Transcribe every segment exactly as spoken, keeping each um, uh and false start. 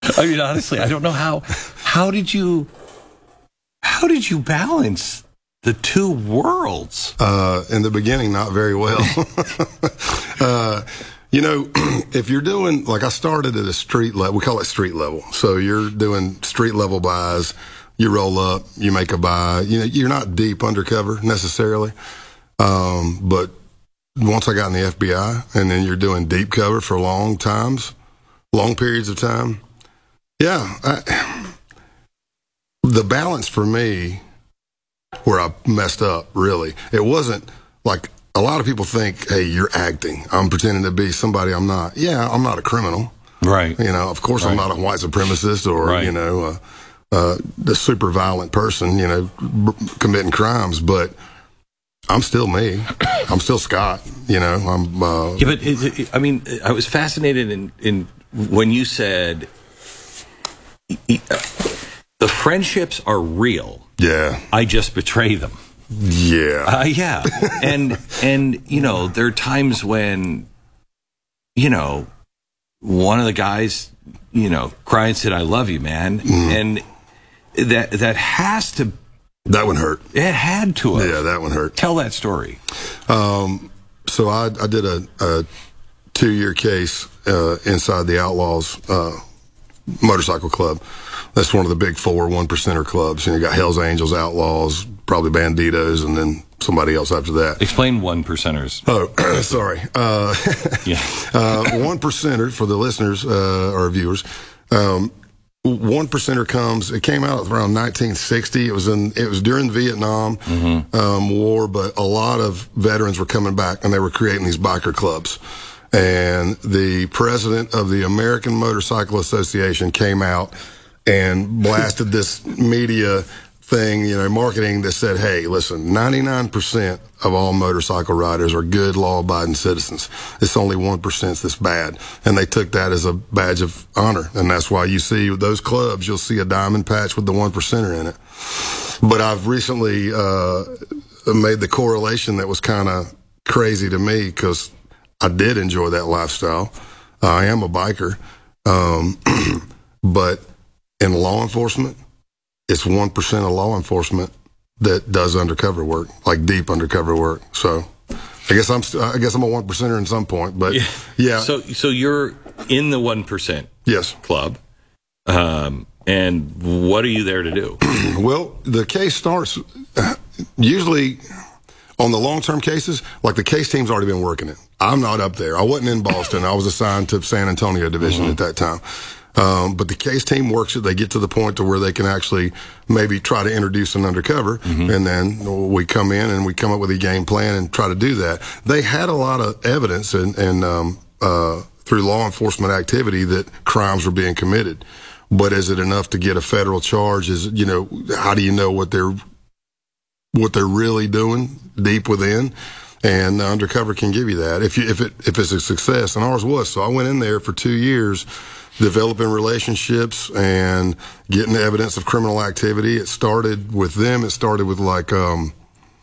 I mean, honestly, I don't know how. How did you? How did you balance the two worlds? Uh, in the beginning, not very well. uh, you know, if you're doing, like I started at a street level, we call it street level. So you're doing street level buys, you roll up, you make a buy. You know, you're not deep undercover necessarily. Um, but once I got in the F B I, and then you're doing deep cover for long times, long periods of time. Yeah. I, the balance for me, where I messed up, really, it wasn't like a lot of people think, hey, you're acting. I'm pretending to be somebody I'm not. Yeah, I'm not a criminal. Right. You know, of course, right. I'm not a white supremacist or, right. you know, uh, uh, a super violent person, you know, b- committing crimes, but I'm still me. I'm still Scott, you know. I'm. Uh, yeah, but it, it, I mean, I was fascinated in, in when you said the friendships are real. Yeah. I just betray them. Yeah. Uh, yeah. And, and, you know, there are times when, you know, one of the guys, you know, cried and said, I love you, man. Mm. And that, that has to. That one hurt. It had to have. Yeah, that one hurt. Tell that story. Um, so I, I did a, a two-year case uh, inside the Outlaws uh, Motorcycle Club. That's one of the big four one percenter clubs. You know, you got Hells Angels, Outlaws, probably Banditos, and then somebody else after that. Explain one percenters. Oh, sorry. Uh, yeah. uh, one percenter for the listeners uh, or viewers. Um, one percenter comes. It came out around nineteen sixty. It was in. It was during the Vietnam mm-hmm. um, War, but a lot of veterans were coming back, and they were creating these biker clubs. And the president of the American Motorcycle Association came out and blasted this media thing, you know, marketing that said, hey, listen, ninety-nine percent of all motorcycle riders are good, law-abiding citizens. It's only one percent that's bad. And they took that as a badge of honor. And that's why you see with those clubs, you'll see a diamond patch with the one percenter in it. But I've recently uh made the correlation that was kind of crazy to me because I did enjoy that lifestyle. Uh, I am a biker. Um, but in law enforcement, it's one percent of law enforcement that does undercover work, like deep undercover work. So I guess I'm, st- I guess I'm a one percenter in some point, but yeah. yeah. So, so you're in the one percent yes. club. Um, and what are you there to do? Well, the case starts uh, usually on the long-term cases, like the case team's already been working it. I'm not up there. I wasn't in Boston. I was assigned to San Antonio division mm-hmm. at that time. Um, but the case team works it. They get to the point to where they can actually maybe try to introduce an undercover. Mm-hmm. And then we come in and we come up with a game plan and try to do that. They had a lot of evidence and, and, um, uh, through law enforcement activity that crimes were being committed. But is it enough to get a federal charge? Is, you know, how do you know what they're, what they're really doing deep within? And the undercover can give you that if you, if it, if it's a success, and ours was. So I went in there for two years, developing relationships and getting evidence of criminal activity. It started with them. It started with like, um,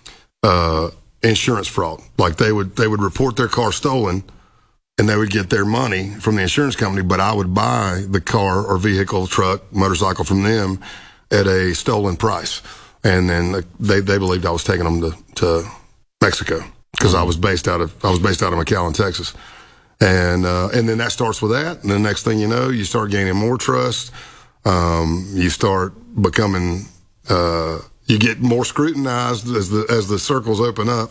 uh, insurance fraud. Like they would, they would report their car stolen and they would get their money from the insurance company, but I would buy the car or vehicle, truck, motorcycle from them at a stolen price. And then they, they believed I was taking them to, to Mexico because I was based out of, I was based out of McAllen, Texas. And, uh, and then that starts with that. And the next thing you know, you start gaining more trust. Um, you start becoming, uh, you get more scrutinized as the, as the circles open up.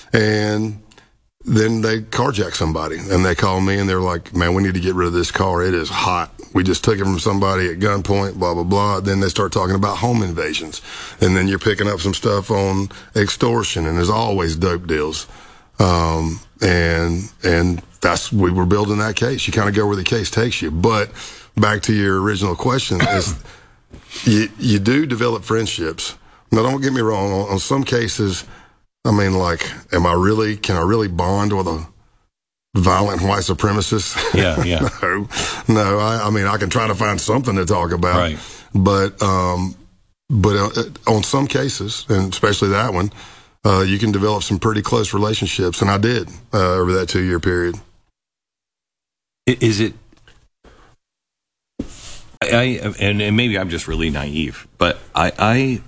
And then they carjack somebody and they call me and they're like, man, we need to get rid of this car. It is hot. We just took it from somebody at gunpoint, blah, blah, blah. Then they start talking about home invasions. And then you're picking up some stuff on extortion, and there's always dope deals. Um, and, and that's, we were building that case. You kind of go where the case takes you. But back to your original question is you, you do develop friendships. Now, don't get me wrong. On, on some cases, I mean, like, am I really, can I really bond with a violent white supremacist? Yeah, yeah. no, no. I, I mean, I can try to find something to talk about. Right. But, um, but uh, on some cases, and especially that one, uh, you can develop some pretty close relationships. And I did, uh, over that two year period. Is it, I, and, and maybe I'm just really naive, but I, I,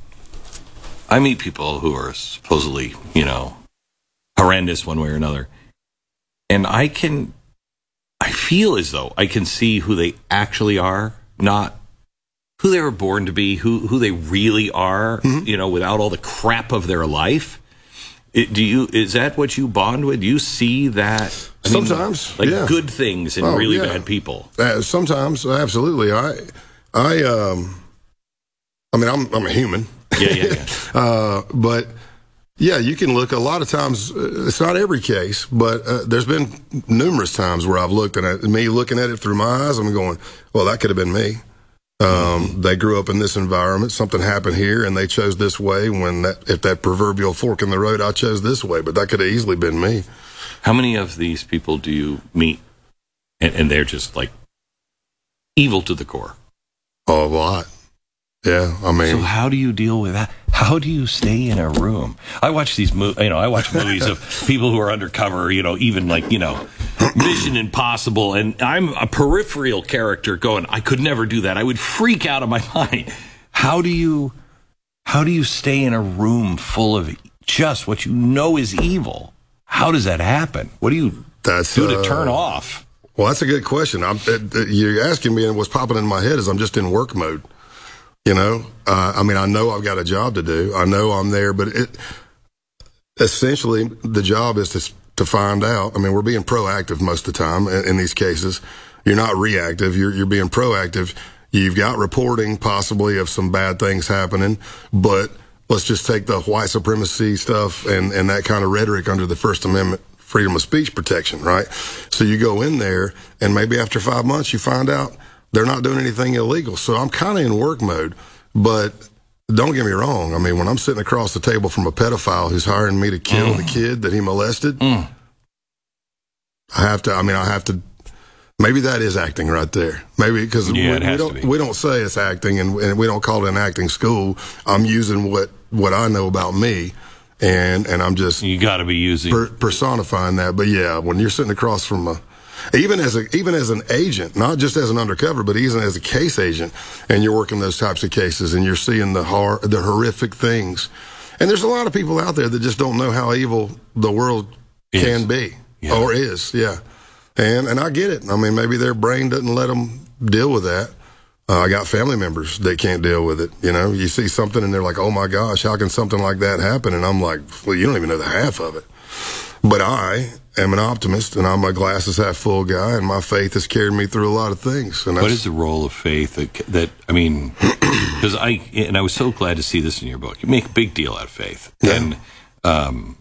I meet people who are supposedly, you know, horrendous one way or another, and I can, I feel as though I can see who they actually are, not who they were born to be, who who they really are, mm-hmm. you know, without all the crap of their life. It, do you? Is that what you bond with? Do you see that? I Sometimes, mean, like yeah. good things in oh, really yeah. bad people. Uh, sometimes, absolutely. I, I, um, I mean, I'm I'm a human. Yeah, yeah, yeah. uh, but yeah, you can look. A lot of times, uh, it's not every case, but uh, there's been numerous times where I've looked at me looking at it through my eyes. I'm going, well, that could have been me. Um, mm-hmm. They grew up in this environment. Something happened here, and they chose this way. When that, if that proverbial fork in the road, I chose this way, but that could have easily been me. How many of these people do you meet, and, and they're just like evil to the core? Oh, a lot. Yeah, I mean. So how do you deal with that? How do you stay in a room? I watch these, mo- you know, I watch movies of people who are undercover, you know, even like, you know, Mission Impossible, and I'm a peripheral character going, I could never do that. I would freak out of my mind. How do you, how do you stay in a room full of just what you know is evil? How does that happen? What do you that's, do to uh, turn off? Well, that's a good question. I'm, uh, you're asking me, and what's popping in my head is I'm just in work mode. You know, uh, I mean, I know I've got a job to do. I know I'm there, but it essentially the job is to to find out. I mean, we're being proactive most of the time in, in these cases. You're not reactive. You're you're being proactive. You've got reporting possibly of some bad things happening, but let's just take the white supremacy stuff and and that kind of rhetoric under the First Amendment, freedom of speech protection, right? So you go in there, and maybe after five months you find out they're not doing anything illegal. So I'm kind of in work mode, but don't get me wrong. I mean, when I'm sitting across the table from a pedophile who's hiring me to kill mm. the kid that he molested, mm. I have to, I mean, I have to, maybe that is acting right there. Maybe because yeah, we, we don't, we don't say it's acting, and, and we don't call it an acting school. I'm using what, what I know about me. And, and I'm just, you got to be using per, personifying that. But yeah, when you're sitting across from a, Even as a, even as an agent, not just as an undercover, but even as a case agent, and you're working those types of cases, and you're seeing the hor- the horrific things, and there's a lot of people out there that just don't know how evil the world is. can be yeah. or is, yeah. And and I get it. I mean, maybe their brain doesn't let them deal with that. Uh, I got family members that can't deal with it. You know, you see something and they're like, "Oh my gosh, how can something like that happen?" And I'm like, "Well, you don't even know the half of it." But I am an optimist, and I'm a glasses half full guy, and my faith has carried me through a lot of things. And what is the role of faith that, that I mean, because I, and I was so glad to see this in your book. You make a big deal out of faith. Yeah. And um,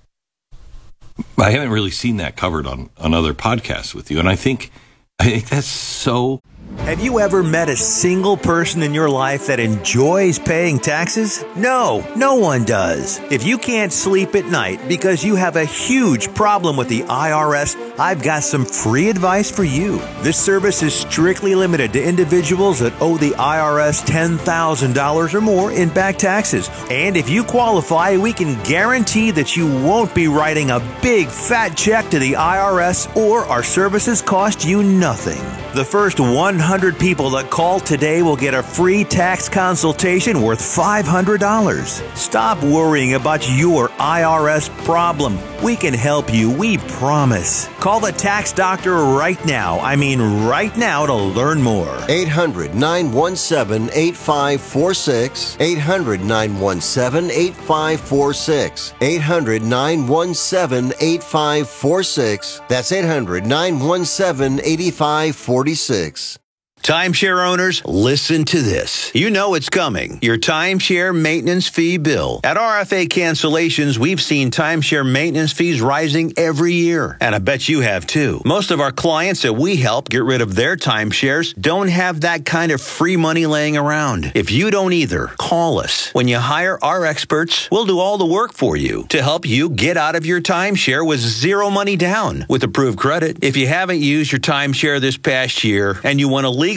I haven't really seen that covered on, on other podcasts with you. And I think, I think that's so. Have you ever met a single person in your life that enjoys paying taxes? No, no one does. If you can't sleep at night because you have a huge problem with the I R S, I've got some free advice for you. This service is strictly limited to individuals that owe the I R S ten thousand dollars or more in back taxes. And if you qualify, we can guarantee that you won't be writing a big fat check to the I R S, or our services cost you nothing. The first one hundred people that call today will get a free tax consultation worth five hundred dollars. Stop worrying about your I R S problem. We can help you, we promise. Call the tax doctor right now. I mean right now to learn more. eight hundred, nine one seven, eight five four six. eight hundred, nine one seven, eight five four six. eight hundred, nine one seven, eight five four six. That's eight hundred, nine one seven, eight five four six. Timeshare owners, listen to this. You know it's coming. Your timeshare maintenance fee bill. At R F A Cancellations, we've seen timeshare maintenance fees rising every year. And I bet you have too. Most of our clients that we help get rid of their timeshares don't have that kind of free money laying around. If you don't either, call us. When you hire our experts, we'll do all the work for you to help you get out of your timeshare with zero money down with approved credit. If you haven't used your timeshare this past year and you want to legally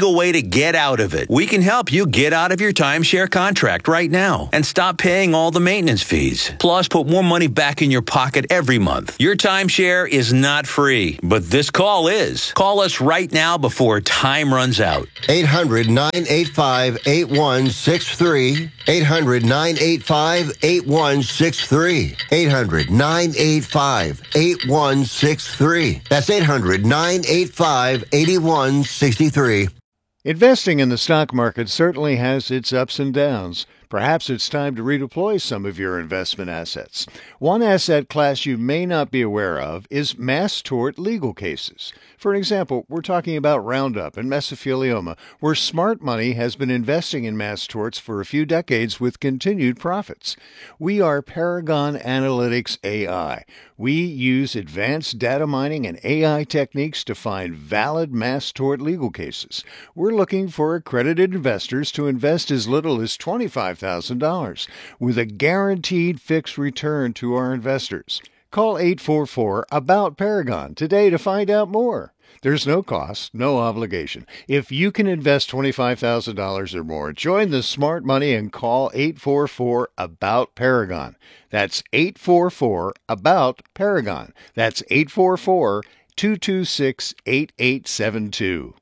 legal way to get out of it. We can help you get out of your timeshare contract right now and stop paying all the maintenance fees. Plus, put more money back in your pocket every month. Your timeshare is not free, but this call is. Call us right now before time runs out. eight hundred, nine eight five, eight one six three. eight hundred, nine eight five, eight one six three. eight hundred, nine eight five, eight one six three. That's eight hundred, nine eight five, eight one six three. Investing in the stock market certainly has its ups and downs. Perhaps it's time to redeploy some of your investment assets. One asset class you may not be aware of is mass tort legal cases. For example, we're talking about Roundup and mesothelioma, where smart money has been investing in mass torts for a few decades with continued profits. We are Paragon Analytics A I. We use advanced data mining and A I techniques to find valid mass tort legal cases. We're looking for accredited investors to invest as little as twenty-five thousand dollars with a guaranteed fixed return to our investors. Call eight four four, A B O U T, Paragon today to find out more. There's no cost, no obligation. If you can invest twenty-five thousand dollars or more, join the smart money and call eight four four, A B O U T, Paragon. That's eight four four, A B O U T, Paragon. That's eight four four, two two six, eight eight seven two.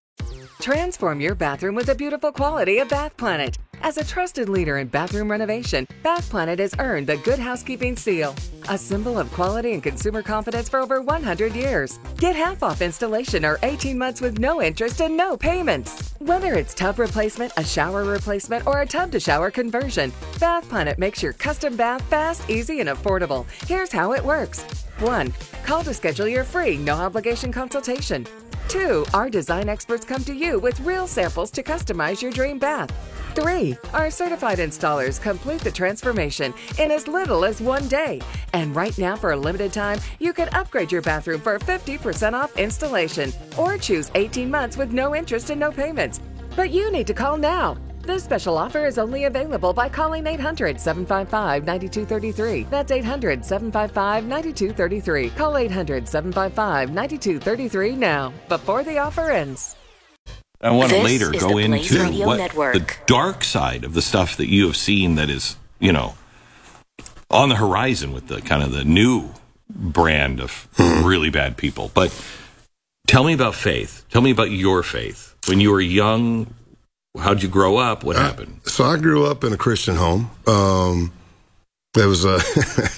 Transform your bathroom with the beautiful quality of Bath Planet. As a trusted leader in bathroom renovation, Bath Planet has earned the Good Housekeeping seal, a symbol of quality and consumer confidence for over one hundred years. Get half off installation or eighteen months with no interest and no payments. Whether it's tub replacement, a shower replacement, or a tub-to-shower conversion, Bath Planet makes your custom bath fast, easy, and affordable. Here's how it works. one. Call to schedule your free, no-obligation consultation. two. Our design experts come to you with real samples to customize your dream bath. three. Our certified installers complete the transformation in as little as one day. And right now, for a limited time, you can upgrade your bathroom for fifty percent off installation or choose eighteen months with no interest and no payments. But you need to call now. This special offer is only available by calling eight hundred, seven five five, nine two three three. That's eight hundred, seven five five, nine two three three. Call eight hundred, seven five five, nine two three three now, before the offer ends. I want to This later is go the Blaze into Radio what Network. the dark side of the stuff that you have seen that is, you know, on the horizon with the kind of the new brand of really bad people. But tell me about faith. Tell me about your faith. When you were young, how'd you grow up? What happened? So I grew up in a Christian home. Um, it was uh,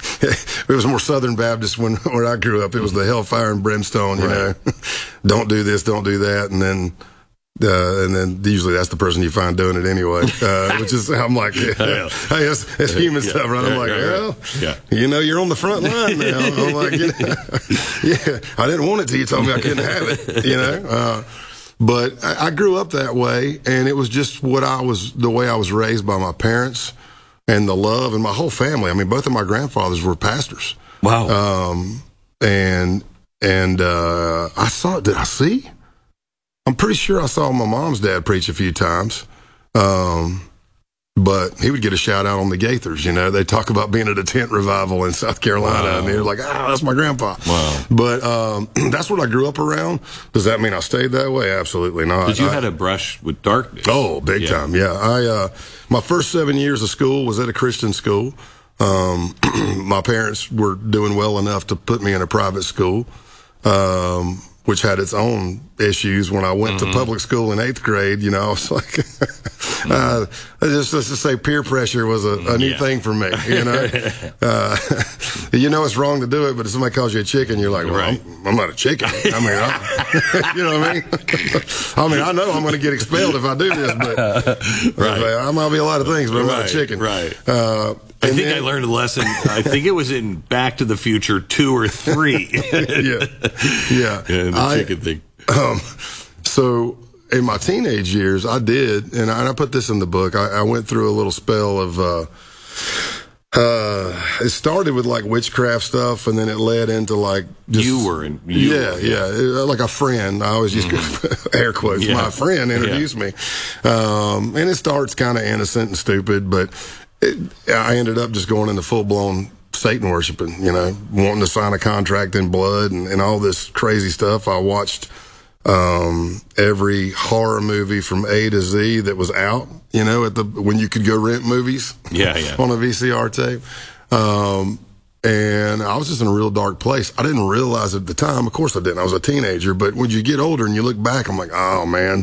it was more Southern Baptist when where I grew up. It was the hellfire and brimstone, you Right. know. Don't do this, don't do that, and then uh, and then usually that's the person you find doing it anyway. Uh, which is I'm like, yeah, Yeah. hey, that's, that's human Yeah. stuff, right? I'm Yeah, like, yeah, yeah. well, Yeah. you know, you're on the front line now. I'm like, you know, yeah, I didn't want it till you told me I couldn't have it, you know. Uh, But I, I grew up that way, and it was just what I was, the way I was raised by my parents and the love and my whole family. I mean, both of my grandfathers were pastors. Wow. Um, and, and, uh, I saw, did I see? I'm pretty sure I saw my mom's dad preach a few times. Um, but he would get a shout out on the Gaithers, you know. They talk about being at a tent revival in South Carolina, Wow. and they're like, ah, that's my grandpa. Wow. But um, that's what I grew up around. Does that mean I stayed that way? Absolutely not. Because you I- had a brush with darkness. Oh, big Yeah. time. Yeah. I, uh, my first seven years of school was at a Christian school. Um, my parents were doing well enough to put me in a private school, um, which had its own issues. When I went Mm-hmm. to public school in eighth grade, you know, I was like, uh, just, let's just say peer pressure was a, a new Yeah. thing for me, you know. uh, you know it's wrong to do it, but if somebody calls you a chicken, you're like, well, Right. I'm, I'm not a chicken. I mean, I, you know what I mean? I mean, I know I'm going to get expelled if I do this, but Right. I might be a lot of things, but I'm not Right, a chicken. right. Uh, I and think then- I learned a lesson. I think it was in Back to the Future two or three. yeah, yeah. Yeah, the I- chicken thing. Um, so in my teenage years, I did, and I, and I put this in the book. I, I went through a little spell of. Uh, uh, it started with like witchcraft stuff, and then it led into like just, You were in- you yeah, were, yeah, Uh, like a friend. I always use air quotes. Yeah. My friend introduced me, um, and it starts kind of innocent and stupid, but it, I ended up just going into full blown Satan worshiping. You know, wanting to sign a contract in blood and, and all this crazy stuff. I watched um, every horror movie from A to Z that was out, you know, at the when you could go rent movies Yeah, yeah. on a V C R tape. Um, and I was just in a real dark place. I didn't realize at the time. Of course I didn't. I was a teenager. But when you get older and you look back, I'm like, oh, man,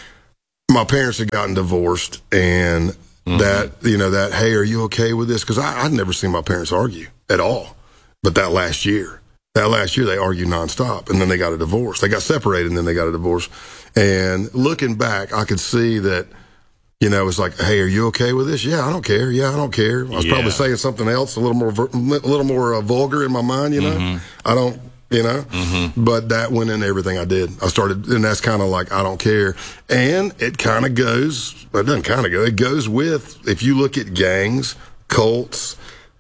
my parents had gotten divorced. And mm-hmm. that, you know, that, hey, are you okay with this? Because I'd never seen my parents argue at all. But that last year, that last year they argued nonstop. And then they got a divorce. They got separated and then they got a divorce. And looking back, I could see that, you know, it's like, hey, are you okay with this? Yeah, I don't care. Yeah, I don't care. I was yeah. probably saying something else, a little more, a little more uh, vulgar in my mind, you know. Mm-hmm. I don't, you know. Mm-hmm. But that went into everything I did. I started, and that's kind of like, I don't care. And it kind of goes, it doesn't kind of go, it goes with, if you look at gangs, cults,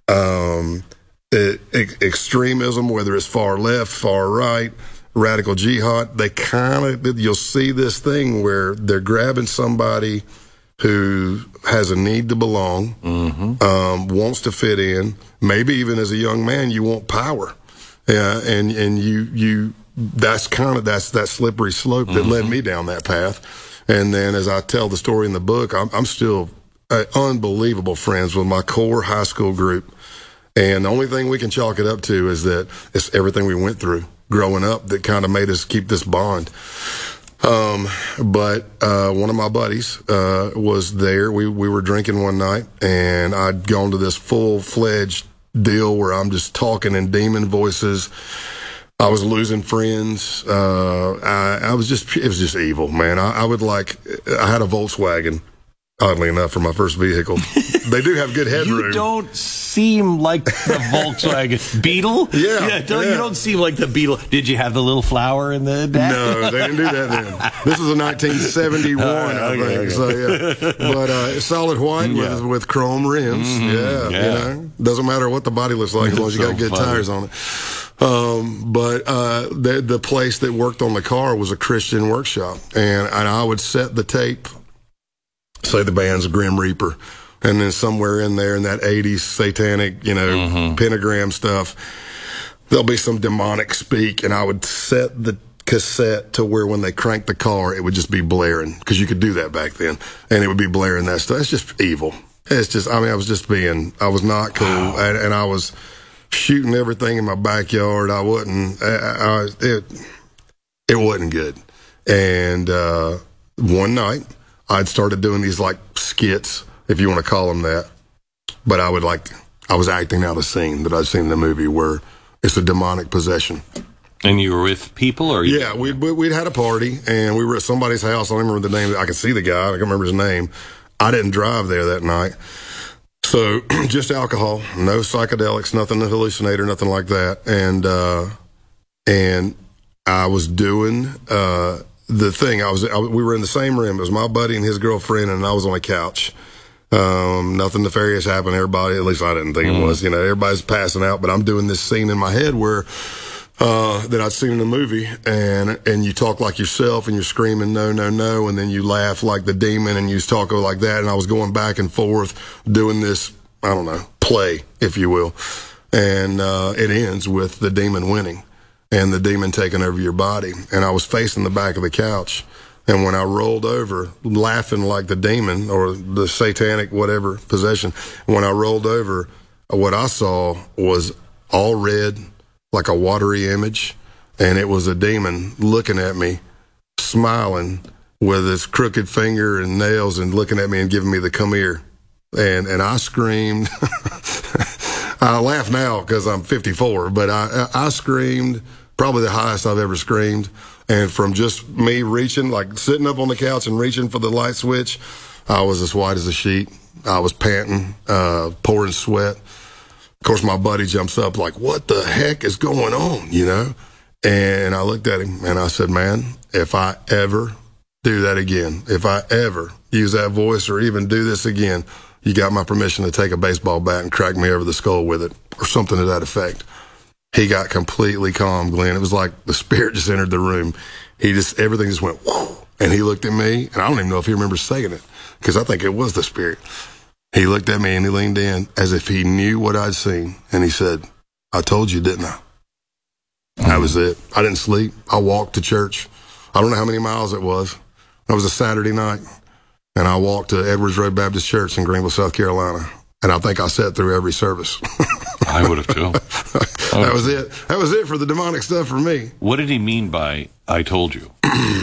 um, it, it, extremism, whether it's far left, far right, radical jihad, they kind of, you'll see this thing where they're grabbing somebody who has a need to belong, mm-hmm. um, wants to fit in. Maybe even as a young man, you want power, yeah, and and you you that's kind of that's that slippery slope that mm-hmm. led me down that path. And then, as I tell the story in the book, I'm, I'm still uh, unbelievable friends with my core high school group, and the only thing we can chalk it up to is that it's everything we went through growing up that kind of made us keep this bond. Um, but, uh, one of my buddies, uh, was there. We, we were drinking one night and I'd gone to this full-fledged deal where I'm just talking in demon voices. I was losing friends. Uh, I, I was just, it was just evil, man. I, I would like, I had a Volkswagen, oddly enough, for my first vehicle. They do have good headroom. You don't seem like the Volkswagen Beetle. Yeah, yeah, don't, yeah. You don't seem like the Beetle. Did you have the little flower in the dash? No, they didn't do that then. This was a nineteen seventy-one, right, I okay, think. Okay. So yeah, but uh, solid white yeah. with with chrome rims. Mm-hmm. Yeah, yeah, you know, doesn't matter what the body looks like as long as you so got good funny. tires on it. Um, but uh, the the place that worked on the car was a Christian workshop, and and I would set the tape. Say the band's Grim Reaper, and then somewhere in there in that eighties satanic, you know, mm-hmm. pentagram stuff, there'll be some demonic speak, and I would set the cassette to where when they cranked the car, it would just be blaring, because you could do that back then, and it would be blaring that stuff. It's just evil. It's just, I mean, I was just being, I was not cool, wow. and, and I was shooting everything in my backyard. I wasn't, I, I, it, it wasn't good. And uh, one night, I'd started doing these like skits, if you want to call them that. But I would like, I was acting out a scene that I'd seen in the movie where it's a demonic possession. And you were with people, or? You- yeah, we'd, we'd had a party and we were at somebody's house. I don't remember the name. I can see the guy. I can't remember his name. I didn't drive there that night. So just alcohol, no psychedelics, nothing to hallucinate or nothing like that. And, uh, and I was doing, uh, the thing, I was, I, we were in the same room. It was my buddy and his girlfriend, and I was on a couch. Um, nothing nefarious happened. Everybody, at least I didn't think mm. it was, you know, everybody's passing out, but I'm doing this scene in my head where, uh, that I'd seen in the movie, and, and you talk like yourself and you're screaming, no, no, no. And then you laugh like the demon and you talk like that. And I was going back and forth doing this, I don't know, play, if you will. And, uh, it ends with the demon winning. And the demon taking over your body. And I was facing the back of the couch. And when I rolled over, laughing like the demon or the satanic whatever possession, when I rolled over, what I saw was all red, like a watery image. And it was a demon looking at me, smiling with his crooked finger and nails and looking at me and giving me the come here. And, and I screamed. I laugh now because I'm fifty-four, but I, I screamed. Probably the highest I've ever screamed. And from just me reaching, like sitting up on the couch and reaching for the light switch, I was as white as a sheet. I was panting, uh, pouring sweat. Of course, my buddy jumps up like, what the heck is going on, you know? And I looked at him and I said, man, if I ever do that again, if I ever use that voice or even do this again, you got my permission to take a baseball bat and crack me over the skull with it or something to that effect. He got completely calm, Glenn. It was like the spirit just entered the room. He just, everything just went, whoa. And he looked at me, and I don't even know if he remembers saying it, because I think it was the spirit. He looked at me and he leaned in as if he knew what I'd seen. And he said, I told you, didn't I? That was it. I didn't sleep. I walked to church. I don't know how many miles it was. It was a Saturday night, and I walked to Edwards Road Baptist Church in Greenville, South Carolina, and I think I sat through every service. I would have too. That was it. That was it for the demonic stuff for me. What did he mean by "I told you"?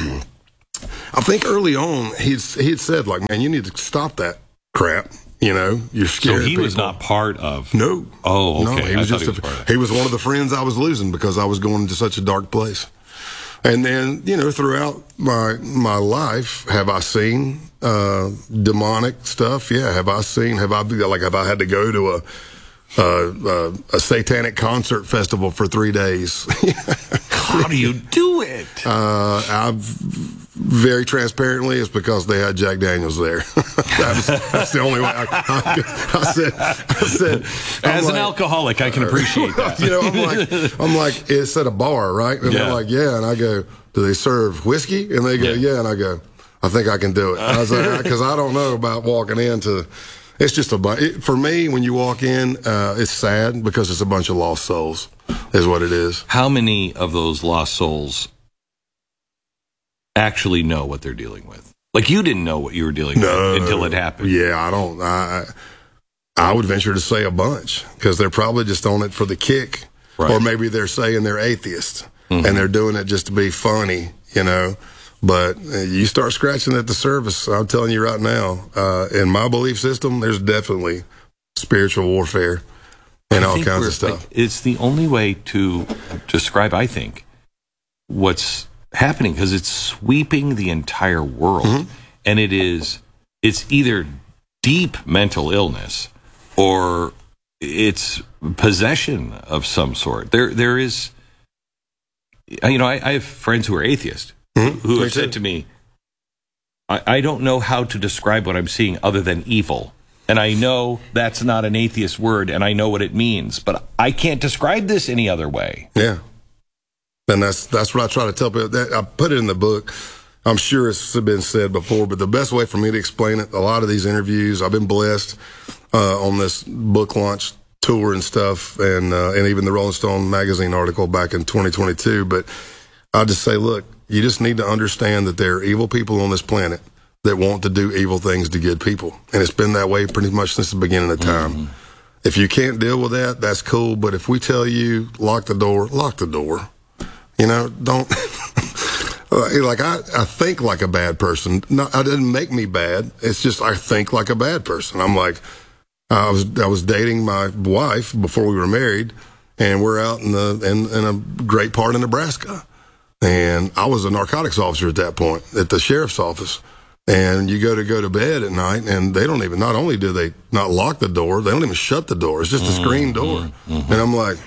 I think early on he'd he'd said like, "Man, you need to stop that crap." You know, you're scared. So he people. was not part of. No. Oh, okay. No, he was I just. he was, a, part of he was one of the friends I was losing because I was going into such a dark place. And then, you know, throughout my my life, have I seen uh, demonic stuff? Yeah. Have I seen? Have I like? Have I had to go to a uh, uh, a satanic concert festival for three days? How do you do it? Uh, I've very transparently, it's because they had Jack Daniels there. that was, that's the only way. I, I, I said, I said, as I'm an like, alcoholic, I can appreciate that. You know, I'm like, I'm like, it's at a bar, right? And Yeah. they're like, yeah. And I go, do they serve whiskey? And they go, Yeah. yeah. And I go, I think I can do it. I was like, because I don't know about walking into. It's just a bunch. It, for me, when you walk in, uh, it's sad because it's a bunch of lost souls, is what it is. How many of those lost souls actually know what they're dealing with? Like, you didn't know what you were dealing No. with until it happened. Yeah, I don't. I I would venture to say a bunch because they're probably just on it for the kick, Right. or maybe they're saying they're atheists and they're doing it just to be funny, you know. But uh, you start scratching at the surface. I'm telling you right now, uh, in my belief system, there's definitely spiritual warfare and I all think kinds we're- of stuff. It's the only way to describe, I think, what's happening, because it's sweeping the entire world. Mm-hmm. And it is, it's either deep mental illness or it's possession of some sort. There, there is, you know, I, I have friends who are atheists Mhm. who Me have said too. to me, I, I don't know how to describe what I'm seeing other than evil. And I know that's not an atheist word, and I know what it means, but I can't describe this any other way. Yeah. And that's that's what I try to tell people. That, I put it in the book. I'm sure it's been said before, but the best way for me to explain it, a lot of these interviews, I've been blessed uh, on this book launch tour and stuff, and uh, and even the Rolling Stone magazine article back in twenty twenty-two. But I just say, look, you just need to understand that there are evil people on this planet that want to do evil things to good people. And it's been that way pretty much since the beginning of time. Mm-hmm. If you can't deal with that, that's cool. But if we tell you, lock the door, lock the door. You know, don't, like, I, I think like a bad person. No, it doesn't make me bad. It's just, I think like a bad person. I'm like, I was, I was dating my wife before we were married, and we're out in the, in, in a great part of Nebraska. And I was a narcotics officer at that point at the sheriff's office. And you go to go to bed at night, and they don't even, not only do they not lock the door, they don't even shut the door. It's just a screen door. Mm-hmm. And I'm like,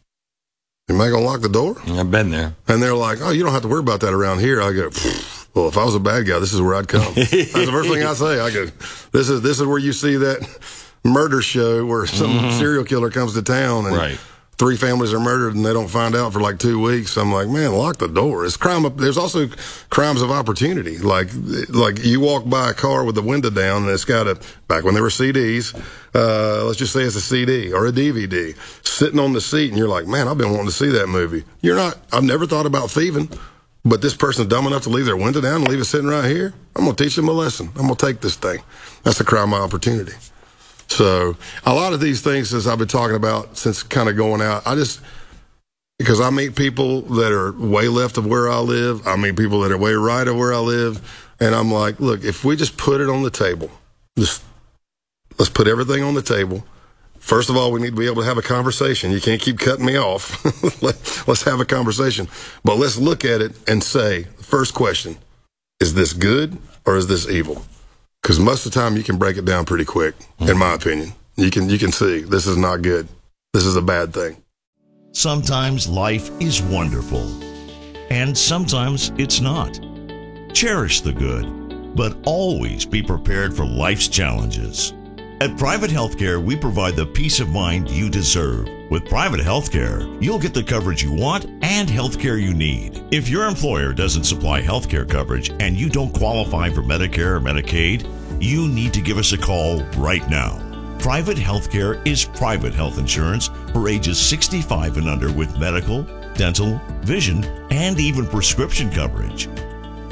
am I going to lock the door? I've been there. And they're like, oh, you don't have to worry about that around here. I go, well, if I was a bad guy, this is where I'd come. That's the first thing I say. I go, this is this is where you see that murder show where some mm-hmm. serial killer comes to town and right. three families are murdered and they don't find out for like two weeks. I'm like, man, lock the door. It's crime. There's also crimes of opportunity. Like, like you walk by a car with the window down and it's got a, back when there were C Ds, uh, let's just say it's a C D or a D V D sitting on the seat, and you're like, man, I've been wanting to see that movie. You're not, I've never thought about thieving, but this person's dumb enough to leave their window down and leave it sitting right here. I'm going to teach them a lesson. I'm going to take this thing. That's a crime of opportunity. So a lot of these things, as I've been talking about since kind of going out, I just, because I meet people that are way left of where I live. I meet people that are way right of where I live. And I'm like, look, if we just put it on the table, just let's put everything on the table. First of all, we need to be able to have a conversation. You can't keep cutting me off. Let's have a conversation. But let's look at it and say, first question, is this good or is this evil? Because most of the time you can break it down pretty quick, in my opinion. You can you can see this is not good. This is a bad thing. Sometimes life is wonderful, and sometimes it's not. Cherish the good, but always be prepared for life's challenges. At Private Healthcare, we provide the peace of mind you deserve. With Private Healthcare, you'll get the coverage you want and healthcare you need. If your employer doesn't supply healthcare coverage and you don't qualify for Medicare or Medicaid, you need to give us a call right now. Private Healthcare is private health insurance for ages sixty-five and under with medical, dental, vision, and even prescription coverage.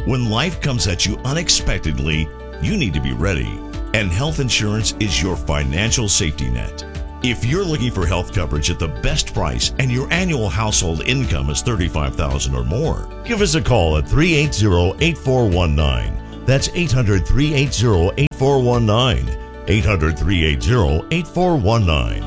When life comes at you unexpectedly, you need to be ready. And health insurance is your financial safety net. If you're looking for health coverage at the best price and your annual household income is thirty-five thousand dollars or more, give us a call at three eight zero, eight four one nine. That's eight hundred, three eight zero, eight four one nine. eight hundred, three eight zero, eight four one nine.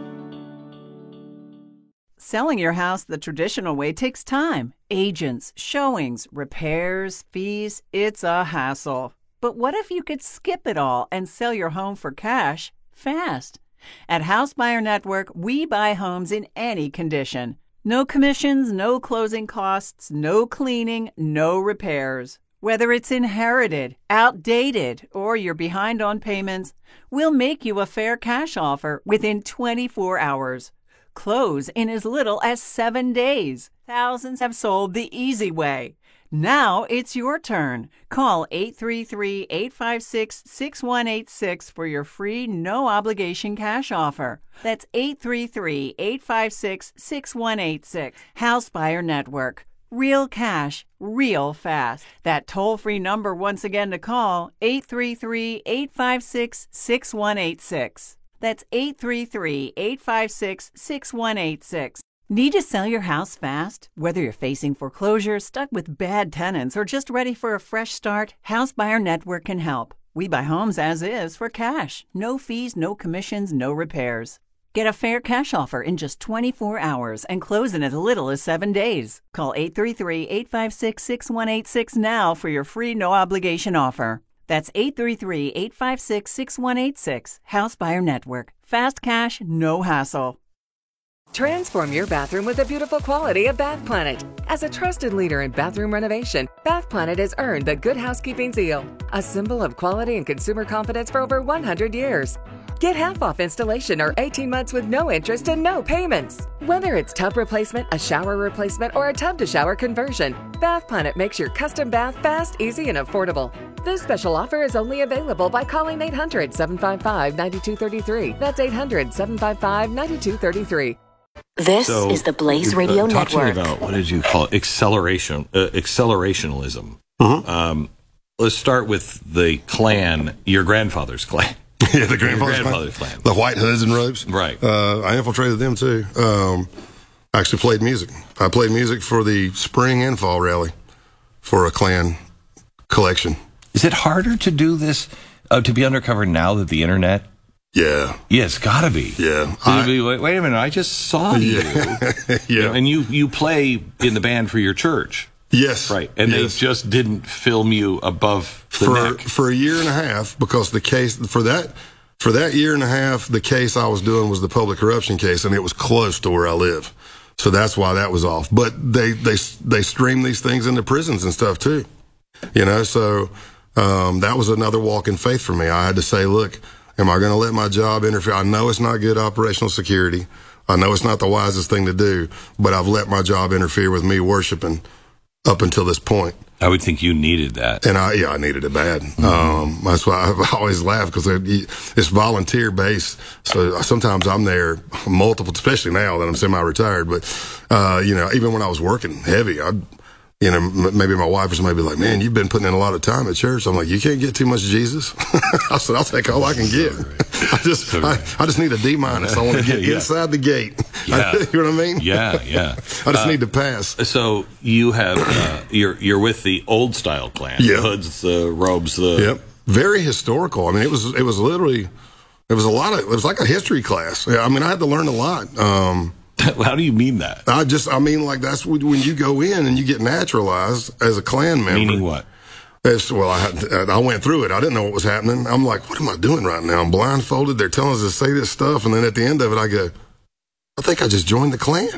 Selling your house the traditional way takes time. Agents, showings, repairs, fees. It's a hassle. But what if you could skip it all and sell your home for cash fast? At House Buyer Network, we buy homes in any condition. No commissions, no closing costs, no cleaning, no repairs. Whether it's inherited, outdated, or you're behind on payments, we'll make you a fair cash offer within twenty-four hours. Close in as little as seven days. Thousands have sold the easy way. Now it's your turn. Call eight three three, eight five six, six one eight six for your free, no-obligation cash offer. That's eight three three, eight five six, six one eight six. House Buyer Network. Real cash, real fast. That toll-free number once again to call, eight three three, eight five six, six one eight six. That's eight three three, eight five six, six one eight six. Need to sell your house fast? Whether you're facing foreclosure, stuck with bad tenants, or just ready for a fresh start, House Buyer Network can help. We buy homes as is for cash. No fees, no commissions, no repairs. Get a fair cash offer in just twenty-four hours and close in as little as seven days. Call eight three three, eight five six, six one eight six now for your free no-obligation offer. That's eight three three, eight five six, six one eight six. House Buyer Network. Fast cash, no hassle. Transform your bathroom with the beautiful quality of Bath Planet. As a trusted leader in bathroom renovation, Bath Planet has earned the Good Housekeeping seal, a symbol of quality and consumer confidence for over one hundred years. Get half off installation or eighteen months with no interest and no payments. Whether it's tub replacement, a shower replacement, or a tub-to-shower conversion, Bath Planet makes your custom bath fast, easy, and affordable. This special offer is only available by calling eight hundred, seven five five, nine two three three. That's eight hundred, seven five five, nine two three three. This So, is the Blaze Radio uh, talk Network. to me about, what did you call it? Acceleration, uh, accelerationalism. Mm-hmm. Um, let's start with the clan, your grandfather's clan. Yeah, the grandfather's, grandfather's clan. clan. The white hoods and robes. Right. Uh, I infiltrated them too. Um, I actually played music. I played music for the spring and fall rally for a Klan collection. Is it harder to do this, uh, to be undercover now that the internet? Yeah. Yeah, it's got to be. Yeah. I, be, wait, wait a minute, I just saw you. Yeah. You know, and you, you play in the band for your church. Yes. Right. And yes. they just didn't film you above the for, neck. For a year and a half, because the case, for that, for that year and a half, the case I was doing was the public corruption case, and it was close to where I live. So that's why that was off. But they, they, they stream these things into prisons and stuff too. You know, so, um, that was another walk in faith for me. I had to say, look, am I going to let my job interfere? I know it's not good operational security. I know it's not the wisest thing to do, but I've let my job interfere with me worshiping up until this point. I would think you needed that. And I, yeah, I needed it bad. Mm-hmm. Um, that's why I always laugh, because it's volunteer based. So sometimes I'm there multiple, especially now that I'm semi-retired. But, uh, you know, even when I was working heavy, I'd, you know, m- maybe my wife was maybe like, man, you've been putting in a lot of time at church. I'm like, you can't get too much Jesus. I said, I'll take all I can get. I just, I, I just need a D minus. I want to get yeah. inside the gate. Yeah. You know what I mean? Yeah, yeah. I just uh, need to pass. So you have, uh, you're, you're with the old style clan. Yeah. The hoods, the robes, the. Yep. Very historical. I mean, it was, it was literally, it was a lot of, it was like a history class. I mean, I had to learn a lot. Um, How do you mean that? I just, I mean, like, that's when you go in and you get naturalized as a Klan member. Meaning what? It's, well, I, had, I went through it. I didn't know what was happening. I'm like, what am I doing right now? I'm blindfolded. They're telling us to say this stuff. And then at the end of it, I go, I think I just joined the Klan.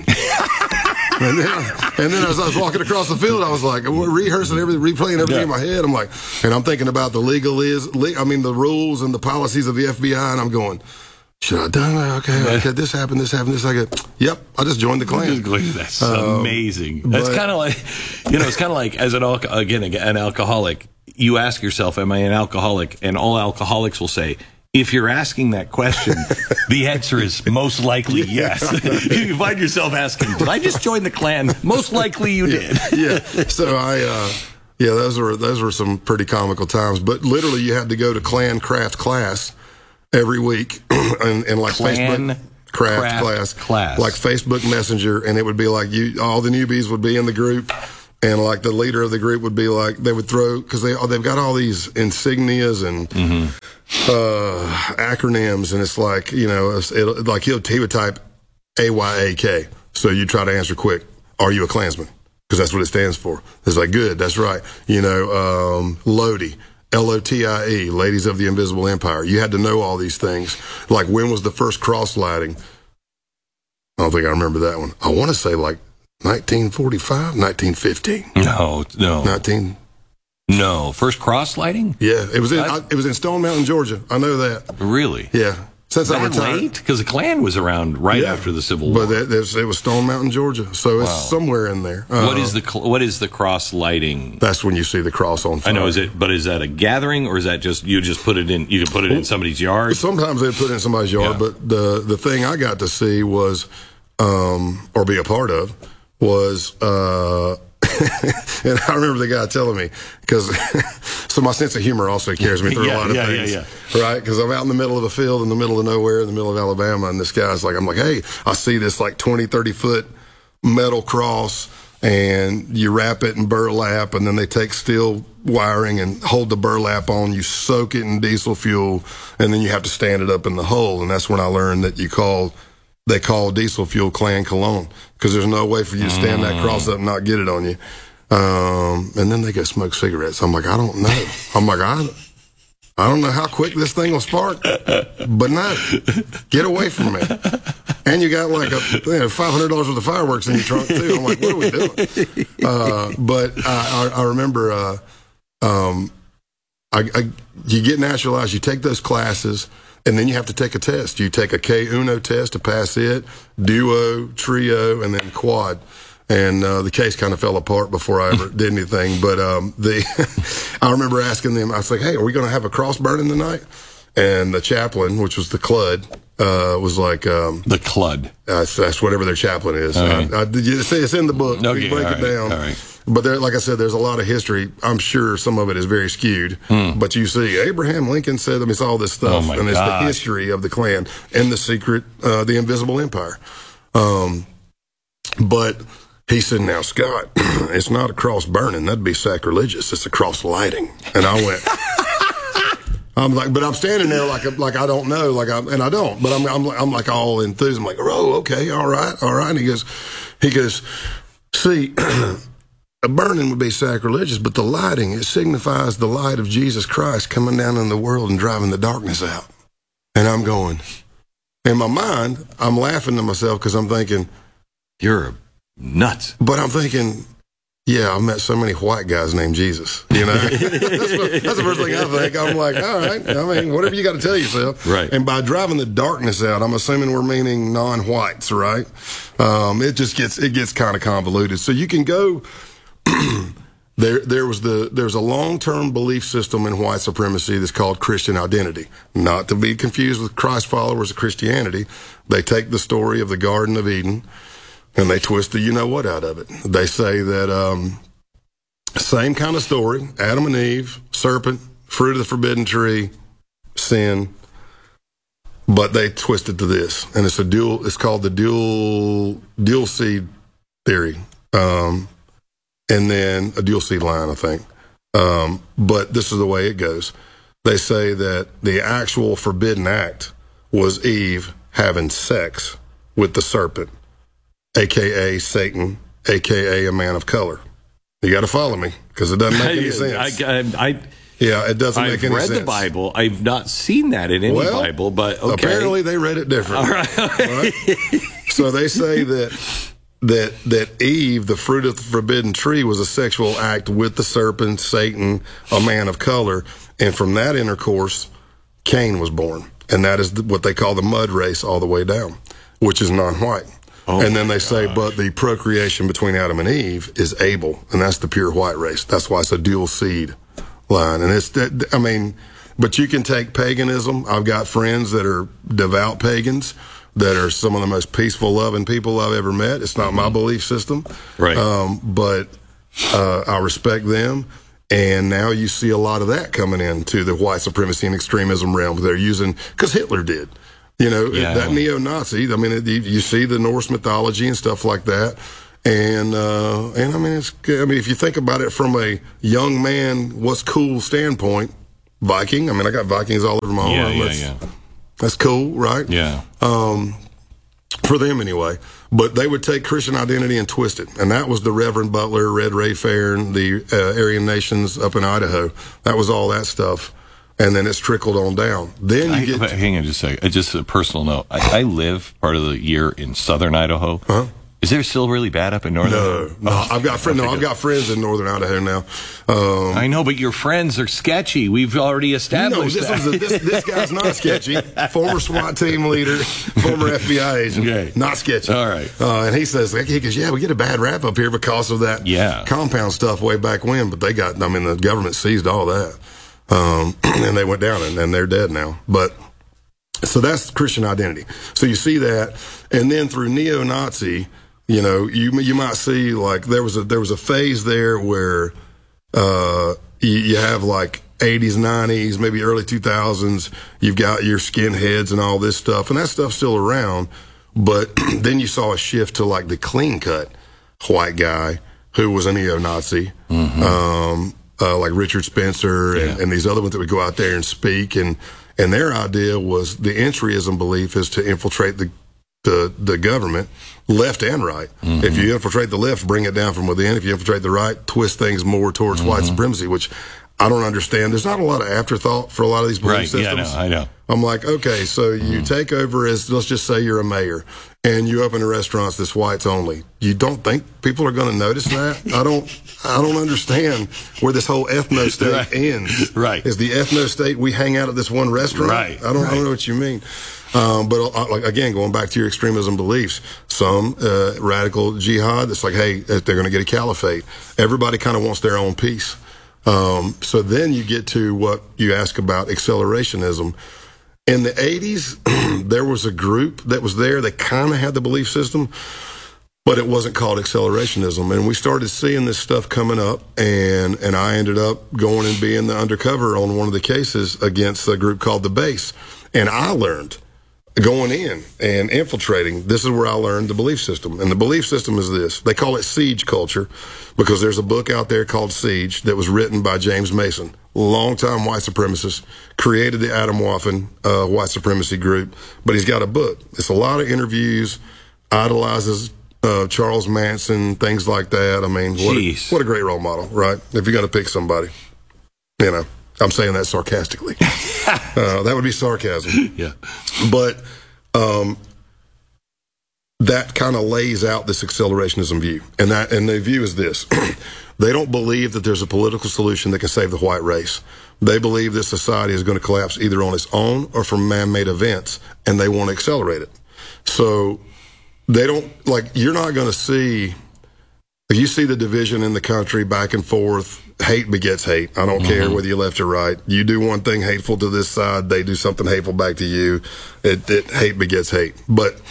and, then, and then as I was walking across the field, I was like, rehearsing everything, replaying everything yeah. in my head. I'm like, and I'm thinking about the legal is, I mean, the rules and the policies of the F B I. And I'm going, should I have done that? Okay, okay, this happened, this happened, this. I go, yep, I just joined the Klan. That's um, amazing. That's kind of like, you know, it's kind of like, as an, again, an alcoholic, you ask yourself, am I an alcoholic? And all alcoholics will say, if you're asking that question, the answer is most likely yes. You find yourself asking, did I just join the Klan? Most likely you did. Yeah. yeah. So I, uh, Yeah, those were those were some pretty comical times. But literally, you had to go to clan craft class every week, and, and like Clan Facebook craft, craft class, class, like Facebook Messenger, and it would be like you, all the newbies would be in the group, and like the leader of the group would be like they would throw because they they've got all these insignias and mm-hmm. uh, acronyms, and it's like you know, it, like he'll he would type A Y A K, so you try to answer quick. Are you a Klansman? Because that's what it stands for. It's like, good, that's right. You know, um, Lodi, L O T I E, Ladies of the Invisible Empire. You had to know all these things. Like, when was the first cross lighting? I don't think I remember that one. I want to say like nineteen forty-five, nineteen fifteen. No, no. nineteen No. First cross lighting? Yeah, it was in I, I, it was in Stone Mountain, Georgia. I know that. Really? Yeah. Since I that retired. late? Because the Klan was around right Yeah. after the Civil War. But it, it, was, it was Stone Mountain, Georgia. So it's Wow. somewhere in there. What Uh, is the cl- what is the cross lighting? That's when you see the cross on fire. I know. Is it? But is that a gathering, or is that just you just put it in? You can put it in somebody's yard. Sometimes they put it in somebody's yard, Yeah. but the the thing I got to see was, um, or be a part of, was, uh, and I remember the guy telling me, because, so my sense of humor also carries me through Yeah, a lot of yeah, things, yeah, yeah. right? Because I'm out in the middle of a field, in the middle of nowhere, in the middle of Alabama, and this guy's like, I'm like, hey, I see this like twenty, thirty foot metal cross, and you wrap it in burlap, and then they take steel wiring and hold the burlap on, you soak it in diesel fuel, and then you have to stand it up in the hole. And that's when I learned that you call, they call diesel fuel Klan cologne, because there's no way for you to stand that cross up and not get it on you. Um, and then they go smoke cigarettes. I'm like, I don't know. I'm like, I, I don't know how quick this thing will spark, but no, get away from me. And you got like a you know, five hundred dollars worth of fireworks in your trunk too. I'm like, what are we doing? Uh, but I, I, I remember, uh, um, I, I, you get naturalized, you take those classes, and then you have to take a test. You take a K Uno test to pass it, duo, trio, and then quad. And uh, the case kind of fell apart before I ever did anything. But um, the I remember asking them, I was like, hey, are we going to have a cross burning tonight? And the chaplain, which was the C L U D, uh, was like... Um, the C L U D. That's, that's whatever their chaplain is. Right. I, I, it's, it's in the book. Okay, We break all it right, down. all right. But there, like I said, there's a lot of history. I'm sure some of it is very skewed. Hmm. But you see, Abraham Lincoln said, I mean, it's all this stuff. Oh, my and it's gosh. the history of the Klan and the secret, uh, the invisible empire. Um, but he said, now, Scott, it's not a cross burning. That'd be sacrilegious. It's a cross lighting. And I went... I'm like, but I'm standing there like, like I don't know, like I, and I don't, but I'm, I'm, I'm like all enthused. I'm like, oh, okay, all right, all right. And he goes, he goes, see, a burning would be sacrilegious, but the lighting, it signifies the light of Jesus Christ coming down in the world and driving the darkness out. And I'm going, in my mind, I'm laughing to myself because I'm thinking, You're nuts. but I'm thinking, yeah, I've met so many white guys named Jesus. You know, that's, what, that's the first thing I think. I'm like, all right, I mean, whatever you got to tell yourself. Right. And by driving the darkness out, I'm assuming we're meaning non-whites, right? Um, it just gets it gets kind of convoluted. So you can go. there, there was the there's a long-term belief system in white supremacy that's called Christian identity, not to be confused with Christ followers of Christianity. They take the story of the Garden of Eden, and they twist the you-know-what out of it. They say that um, same kind of story, Adam and Eve, serpent, fruit of the forbidden tree, sin, but they twist it to this. And it's a dual, it's called the dual, dual seed theory. Um, and then a dual seed line, I think. Um, but this is the way it goes. They say that the actual forbidden act was Eve having sex with the serpent, A K A Satan, A K A a man of color. You got to follow me because it doesn't make any sense. I, I, I, yeah, it doesn't I've make any read sense. the Bible. I've not seen that in any Well, Bible, but okay. Apparently they read it different. All right. Right? So they say that that that Eve, the fruit of the forbidden tree, was a sexual act with the serpent, Satan, a man of color, and from that intercourse, Cain was born, and that is what they call the mud race all the way down, which is non-white. Oh and then they gosh. say, but the procreation between Adam and Eve is Abel, and that's the pure white race. That's why it's a dual seed line. And it's, I mean, but you can take paganism. I've got friends that are devout pagans that are some of the most peaceful, loving people I've ever met. It's not my belief system. Right. Um, but uh, I respect them. And now you see a lot of that coming into the white supremacy and extremism realm. They're using, because Hitler did. You know, Yeah. that neo-Nazi, I mean, it, you, you see the Norse mythology and stuff like that. And, uh, and I mean, it's, I mean, if you think about it from a young man, what's cool standpoint, Viking, I mean, I got Vikings all over my Yeah, home. yeah, that's, yeah. that's cool, right? Yeah. Um, for them anyway. But they would take Christian identity and twist it. And that was the Reverend Butler, Red Ray Fairn, the uh, Aryan Nations up in Idaho. That was all that stuff. And then it's trickled on down. Then you I, get... but hang on just a second. Just a personal note. I, I live part of the year in southern Idaho. Huh? Is there still really bad up in northern? No, no, Oh, I've got friends. No, okay, I've good. got friends in northern Idaho now. Um, I know, but your friends are sketchy. We've already no, established this, that. was a, this, this guy's not sketchy. Former SWAT team leader, former F B I agent. Okay. Not sketchy. All right. Uh, and he says, he goes, yeah, we get a bad rap up here because of that Yeah. compound stuff way back when. But they got, I mean, the government seized all that. Um, and they went down and, and they're dead now. But so that's Christian identity. So you see that. And then through neo-Nazi, you know, you you might see like there was a there was a phase there where uh, you, you have like eighties, nineties, maybe early two thousands. You've got your skinheads and all this stuff, and that stuff's still around. But then you saw a shift to like the clean cut white guy who was a neo-Nazi, mm-hmm. um, uh, like Richard Spencer and, Yeah. and these other ones that would go out there and speak. And and their idea was the entryism belief is to infiltrate the the the government, left and right. Mm-hmm. If you infiltrate the left, bring it down from within. If you infiltrate the right, twist things more towards Mm-hmm. white supremacy, which I don't understand. There's not a lot of afterthought for a lot of these belief Right, yeah, systems. no, I know. I'm like, okay, so you Mm-hmm. take over as, let's just say you're a mayor, and you open a restaurant that's whites only. You don't think people are going to notice that? I don't I don't understand where this whole ethno state Right. ends. Right. Is the ethno state we hang out at this one restaurant? Right, I don't, I right. don't know what you mean. Um, but uh, like again, going back to your extremism beliefs, some uh, radical jihad, it's like, hey, they're going to get a caliphate. Everybody kind of wants their own piece. Um, so then you get to what you ask about accelerationism. In the eighties, there was a group that was there that kind of had the belief system, but it wasn't called accelerationism. And we started seeing this stuff coming up, and, and I ended up going and being the undercover on one of the cases against a group called The Base. And I learned going in and infiltrating, this is where I learned the belief system. And the belief system is this. They call it siege culture because there's a book out there called Siege that was written by James Mason, longtime white supremacist, created the Adam Waffen uh, white supremacy group. But he's got a book. It's a lot of interviews, idolizes uh, Charles Manson, things like that. I mean, what a, Jeez. what a great role model, right? If you're going to pick somebody, you know, I'm saying that sarcastically. uh, that would be sarcasm. Yeah. But um, that kind of lays out this accelerationism view. And that and the view is this. They don't believe that there's a political solution that can save the white race. They believe this society is going to collapse either on its own or from man-made events, and they want to accelerate it. So they don't, like, you're not going to see, you see the division in the country back and forth. Hate begets hate. I don't mm-hmm. care whether you're left or right. You do one thing hateful to this side, they do something hateful back to you. It, it hate begets hate. But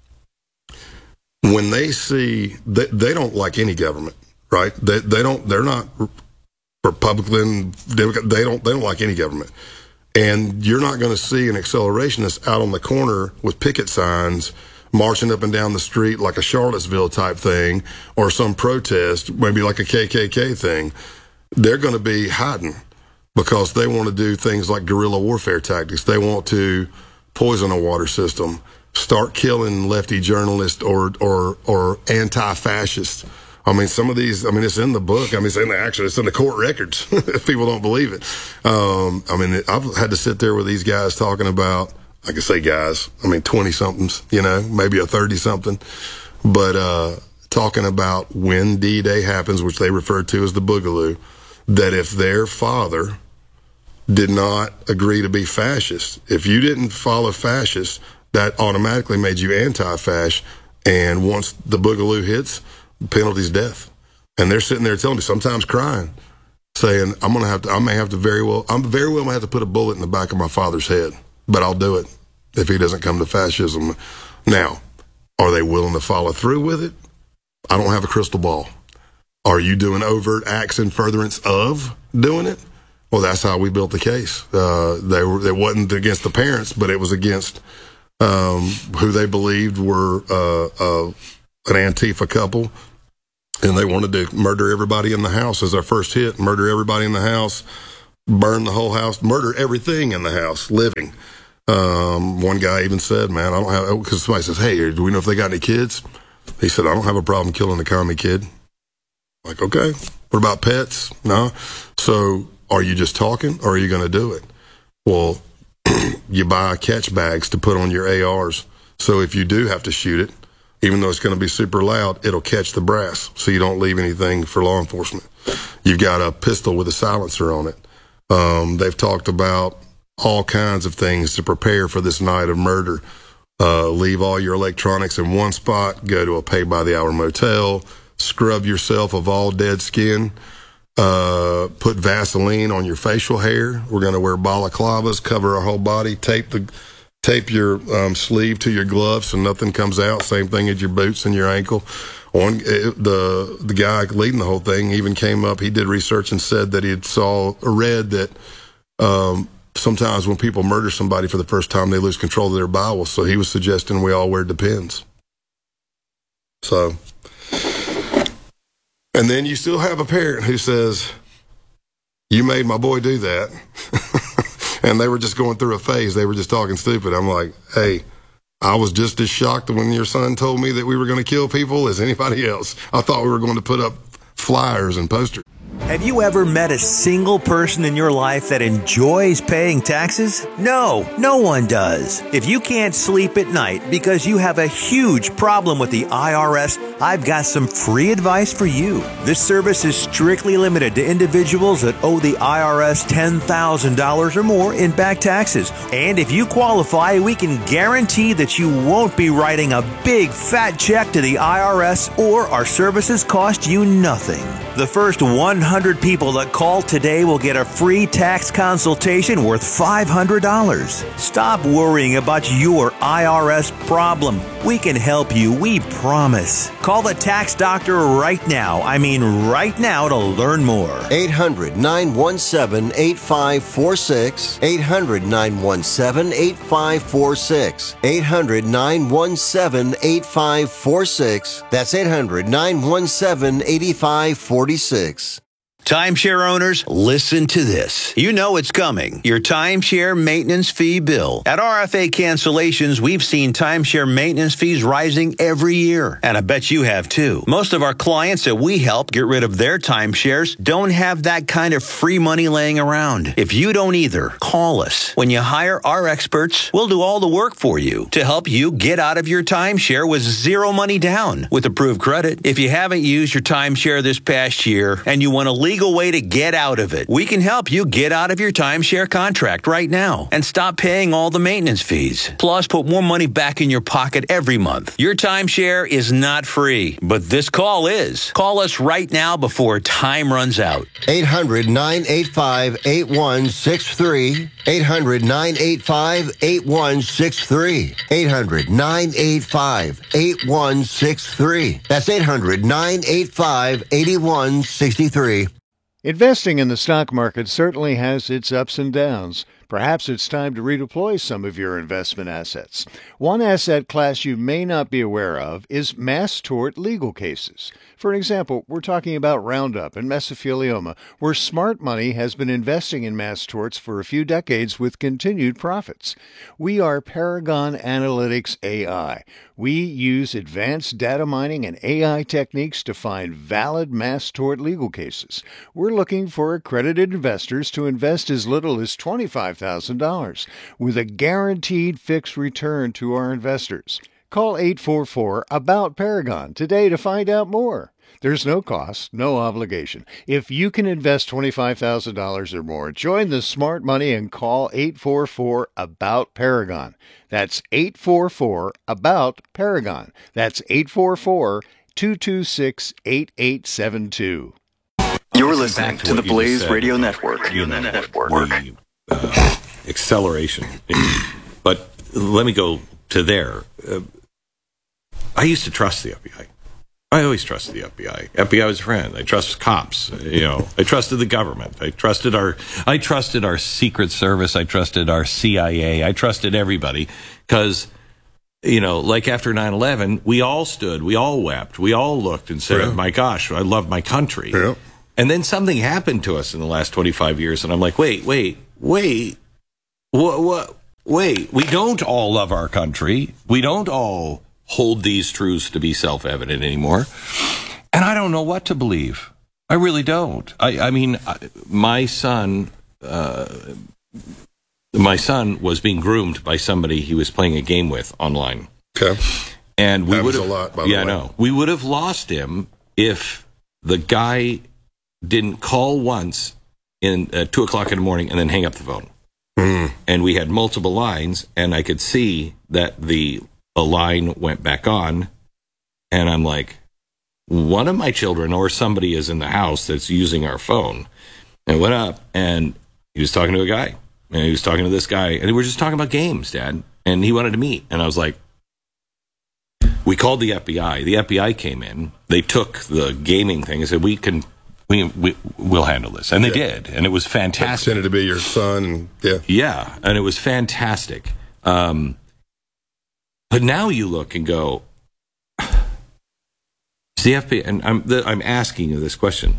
when they see, they, they don't like any government, right? They they don't. They're not Republican. They don't. They don't like any government. And you're not going to see an accelerationist out on the corner with picket signs marching up and down the street like a Charlottesville type thing or some protest, maybe like a K K K thing. They're going to be hiding because they want to do things like guerrilla warfare tactics. They want to poison a water system, start killing lefty journalists or or or anti-fascists. I mean, some of these, I mean, it's in the book. I mean, it's in the actual, it's in the court records if people don't believe it. Um, I mean, I've had to sit there with these guys talking about, I can say guys, I mean, twenty-somethings, you know, maybe a thirty-something, but uh, talking about when D-Day happens, which they refer to as the Boogaloo, that if their father did not agree to be fascist, if you didn't follow fascist, that automatically made you anti-fascist, and once the Boogaloo hits, the penalty's death. And they're sitting there telling me, sometimes crying, saying, I'm going to have to, I may have to very well, I'm very well going to have to put a bullet in the back of my father's head, but I'll do it if he doesn't come to fascism. Now, are they willing to follow through with it? I don't have a crystal ball. Are you doing overt acts in furtherance of doing it? Well, that's how we built the case. Uh, they were, it wasn't against the parents, but it was against um, who they believed were uh, uh, an Antifa couple, and they wanted to murder everybody in the house as our first hit. Murder everybody in the house, burn the whole house, murder everything in the house, living. Um, one guy even said, "Man, I don't have," because somebody says, "Hey, do we know if they got any kids?" He said, "I don't have a problem killing the commie kid." Like, okay, what about pets? No. So are you just talking or are you going to do it? Well, you buy catch bags to put on your A Rs. So if you do have to shoot it, even though it's going to be super loud, it'll catch the brass so you don't leave anything for law enforcement. You've got a pistol with a silencer on it. Um, they've talked about all kinds of things to prepare for this night of murder. Uh, leave all your electronics in one spot, go to a pay-by-the-hour motel, scrub yourself of all dead skin, uh, put Vaseline on your facial hair. We're going to wear balaclavas, cover our whole body, tape the tape your um, sleeve to your gloves so nothing comes out. Same thing as your boots and your ankle. On the the guy leading the whole thing even came up. He did research and said that he had saw or read that um, sometimes when people murder somebody for the first time, they lose control of their bowels. So he was suggesting we all wear Depends. So. And then you still have a parent who says, "You made my boy do that." And they were just going through a phase. They were just talking stupid. I'm like, hey, I was just as shocked when your son told me that we were going to kill people as anybody else. I thought we were going to put up flyers and posters. Have you ever met a single person in your life that enjoys paying taxes? No, no one does. If you can't sleep at night because you have a huge problem with the I R S, I've got some free advice for you. This service is strictly limited to individuals that owe the I R S ten thousand dollars or more in back taxes. And if you qualify, we can guarantee that you won't be writing a big fat check to the I R S, or our services cost you nothing. The first one hundred people that call today will get a free tax consultation worth five hundred dollars. Stop worrying about your I R S problem. We can help you, we promise. Call the tax doctor right now. I mean right now to learn more. eight hundred, nine one seven, eight five four six. eight hundred, nine one seven, eight five four six. eight hundred, nine one seven, eight five four six. That's eight hundred, nine one seven, eight five four six. Timeshare owners, listen to this. You know it's coming. Your timeshare maintenance fee bill. At R F A Cancellations, we've seen timeshare maintenance fees rising every year. And I bet you have too. Most of our clients that we help get rid of their timeshares don't have that kind of free money laying around. If you don't either, call us. When you hire our experts, we'll do all the work for you to help you get out of your timeshare with zero money down with approved credit. If you haven't used your timeshare this past year and you want to leave legal way to get out of it. We can help you get out of your timeshare contract right now and stop paying all the maintenance fees. Plus, put more money back in your pocket every month. Your timeshare is not free, but this call is. Call us right now before time runs out. eight hundred, nine eight five, eight one six three. eight hundred, nine eight five, eight one six three. eight hundred, nine eight five, eight one six three. That's eight hundred, nine eight five, eight one six three. Investing in the stock market certainly has its ups and downs. Perhaps it's time to redeploy some of your investment assets. One asset class you may not be aware of is mass tort legal cases. For example, we're talking about Roundup and mesothelioma, where smart money has been investing in mass torts for a few decades with continued profits. We are Paragon Analytics A I. We use advanced data mining and A I techniques to find valid mass tort legal cases. We're looking for accredited investors to invest as little as twenty-five thousand dollars with a guaranteed fixed return to our investors. Call eight four four, A B O U T, Paragon today to find out more. There's no cost, no obligation. If you can invest twenty-five thousand dollars or more, join the smart money and call eight four four, A B O U T, Paragon. That's eight four four, A B O U T, Paragon. That's eight four four, two two six, eight eight seven two. You're listening to, to the Blaze Radio Network. You know, Network. The, uh, acceleration. But let me go to there. Uh, I used to trust the F B I. I always trusted the F B I. F B I was a friend. I trusted cops. You know, I trusted the government. I trusted our, I trusted our Secret Service. I trusted our C I A. I trusted everybody because, you know, like after nine eleven, we all stood, we all wept, we all looked and said, yeah. my gosh, I love my country. Yeah. And then something happened to us in the last twenty-five years, and I'm like, wait, wait, wait, what, what, wait, we don't all love our country. We don't all hold these truths to be self-evident anymore. And I don't know what to believe. I really don't. I, I mean, my son, uh, my son was being groomed by somebody he was playing a game with online. Okay. And we would have, a lot, by yeah, the way. no, we would have lost him if the guy didn't call once in at two o'clock in the morning and then hang up the phone. Mm. And we had multiple lines, and I could see that the a line went back on, and I'm like, one of my children or somebody is in the house that's using our phone. And I went up, and he was talking to a guy, and he was talking to this guy, and we were just talking about games, Dad. And he wanted to meet, and I was like, we called the F B I. The F B I came in. They took the gaming thing and said, we can, we, we we'll handle this, and they yeah. did, and it was fantastic. Pretended to be your son, and yeah, yeah, and it was fantastic. Um, But now you look and go, is the F B I, and I'm, the, I'm asking you this question,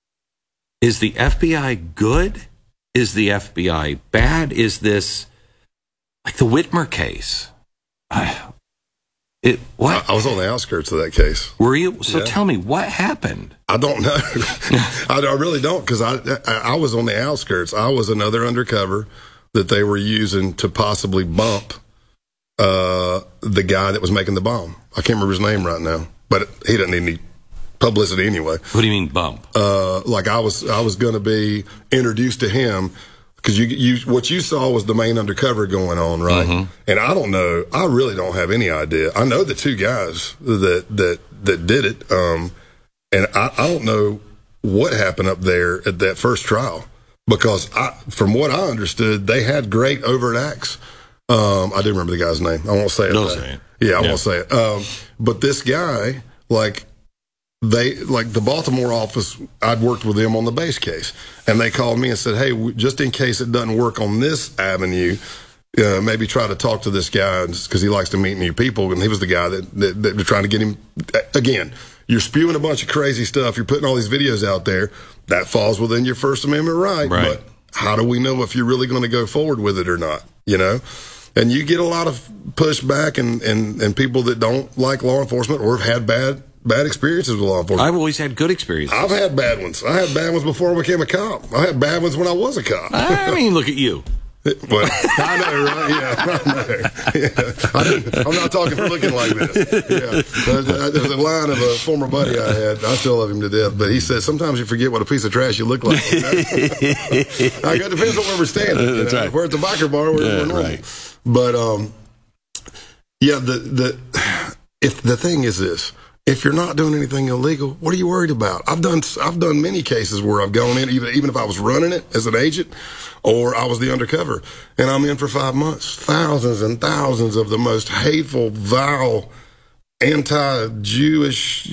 is the F B I good? Is the F B I bad? Is this like the Whitmer case? I, it, what? I, I was on the outskirts of that case. Were you? So yeah. tell me, what happened? I don't know. I, I really don't, because I, I I was on the outskirts. I was another undercover that they were using to possibly bump Uh, the guy that was making the bomb. I can't remember his name right now, but he doesn't need any publicity anyway. What do you mean bump? Uh, like I was, I was going to be introduced to him because you, you, what you saw was the main undercover going on, right? Mm-hmm. And I don't know. I really don't have any idea. I know the two guys that that that did it, um, and I, I don't know what happened up there at that first trial because I, from what I understood, they had great overt acts. Um, I do remember the guy's name. I won't say it. Don't say it. Yeah, I yeah. won't say it. Um, but this guy, like, they, like the Baltimore office, I'd worked with them on the base case. And they called me and said, hey, just in case it doesn't work on this avenue, uh, maybe try to talk to this guy because he likes to meet new people. And he was the guy that, that, that they're trying to get him. Again, you're spewing a bunch of crazy stuff. You're putting all these videos out there. That falls within your First Amendment right. Right. But how do we know if you're really going to go forward with it or not? You know? And you get a lot of pushback and, and, and people that don't like law enforcement or have had bad bad experiences with law enforcement. I've always had good experiences. I've had bad ones. I had bad ones before I became a cop. I had bad ones when I was a cop. I mean, look at you. But I know, right? Yeah, I know. Yeah. I didn't, I'm not talking for looking like this. Yeah. There's, there's a line of a former buddy I had. I still love him to death. But he said, sometimes you forget what a piece of trash you look like. You know? I got, depends on where we're standing. You know? Right. If we're at the biker bar, we're, yeah, we're normal. Right. But, um, yeah, the, the, if the thing is this, if you're not doing anything illegal, what are you worried about? I've done, I've done many cases where I've gone in, even, even if I was running it as an agent or I was the un-D-Cover, and I'm in for five months, thousands and thousands of the most hateful, vile, anti-Jewish,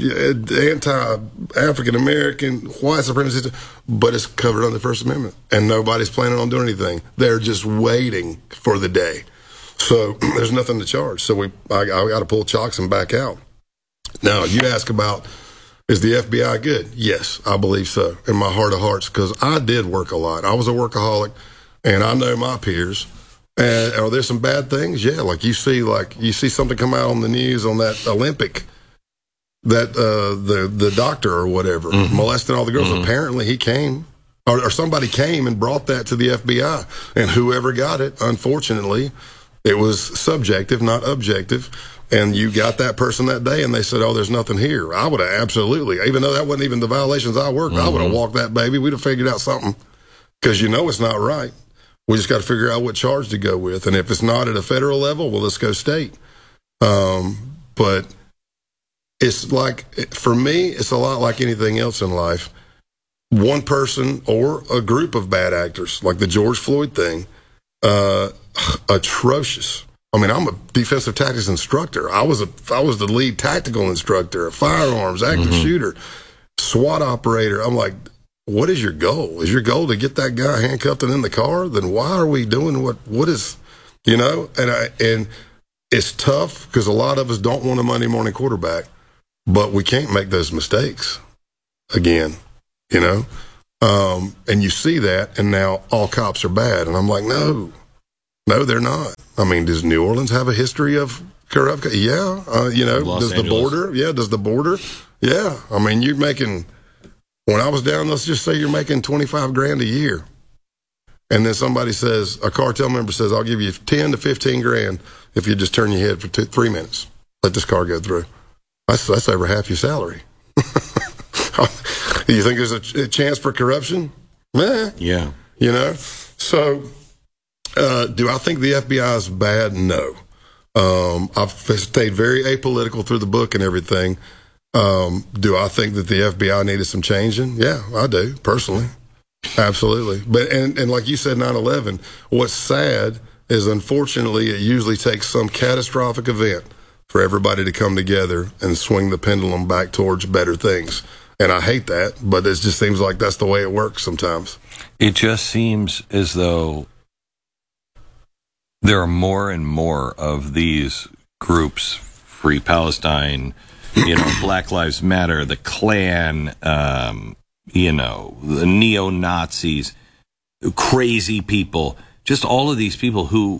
anti-African-American, white supremacist, but it's covered under the First Amendment, and nobody's planning on doing anything. They're just waiting for the day. So there's nothing to charge. So we, I, I got to pull chocks and back out. Now, you ask about, is the F B I good? Yes, I believe so, in my heart of hearts, because I did work a lot. I was a workaholic, and I know my peers. And are there some bad things? Yeah, like you see, like you see something come out on the news on that Olympic, that uh, the the doctor or whatever mm-hmm. molesting all the girls. Mm-hmm. Apparently, he came, or, or somebody came and brought that to the F B I, and whoever got it, unfortunately, it was subjective, not objective. And you got that person that day, and they said, "Oh, there's nothing here." I would have absolutely, even though that wasn't even the violations I worked, mm-hmm. I would have walked that baby. We'd have figured out something, because you know it's not right. We just got to figure out what charge to go with. And if it's not at a federal level, well, let's go state. Um, but it's like, for me, it's a lot like anything else in life. One person or a group of bad actors, like the George Floyd thing, uh, atrocious. I mean, I'm a defensive tactics instructor. I was a, I was the lead tactical instructor, a firearms, active mm-hmm. shooter, SWAT operator. I'm like, what is your goal? Is your goal to get that guy handcuffed and in the car? Then why are we doing what, what is, you know? And I, and it's tough because a lot of us don't want a Monday morning quarterback, but we can't make those mistakes again, you know? Um, and you see that, and now all cops are bad. And I'm like, no, no, they're not. I mean, does New Orleans have a history of corrupt? Yeah. Uh, you know, Los does Angeles. the border? Yeah. Does the border? Yeah. I mean, you're making, when I was down, let's just say you're making twenty-five grand a year. And then somebody says, a cartel member says, I'll give you ten to fifteen grand if you just turn your head for two, three minutes. Let this car go through. That's, that's over half your salary. You think there's a, a chance for corruption? Meh. Yeah. You know? So, uh, do I think the F B I is bad? No. Um, I've stayed very apolitical through the book and everything. Um, do I think that the F B I needed some changing? Yeah, I do, personally. Absolutely. But, and, and like you said, nine eleven, what's sad is unfortunately it usually takes some catastrophic event for everybody to come together and swing the pendulum back towards better things. And I hate that, but it just seems like that's the way it works sometimes. It just seems as though there are more and more of these groups, Free Palestine, you know, Black Lives Matter, the Klan, um, you know, the neo-Nazis, crazy people, just all of these people who,